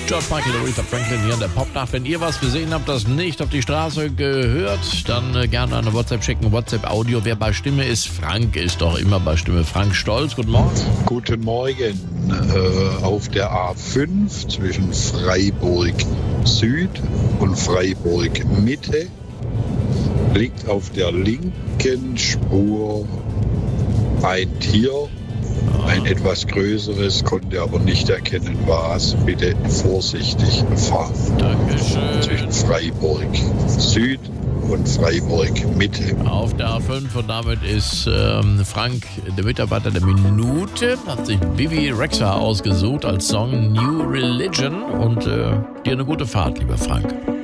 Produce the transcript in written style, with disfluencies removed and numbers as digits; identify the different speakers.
Speaker 1: George Michael, Aretha Franklin hier in der Popnacht. Wenn ihr was gesehen habt, das nicht auf die Straße gehört, dann gerne eine WhatsApp schicken. WhatsApp-Audio. Wer bei Stimme ist, Frank ist doch immer bei Stimme. Frank Stolz, guten Morgen.
Speaker 2: Guten Morgen. Auf der A5 zwischen Freiburg Süd und Freiburg Mitte liegt auf der linken Spur ein Tier. Ein etwas größeres, konnte aber nicht erkennen, was. Bitte vorsichtig fahren.
Speaker 1: Dankeschön.
Speaker 2: Zwischen Freiburg Süd und Freiburg Mitte.
Speaker 1: Auf der A5 und damit ist Frank, der Mitarbeiter der Minute, hat sich Bibi Rexha ausgesucht als Song New Religion und dir eine gute Fahrt, lieber Frank.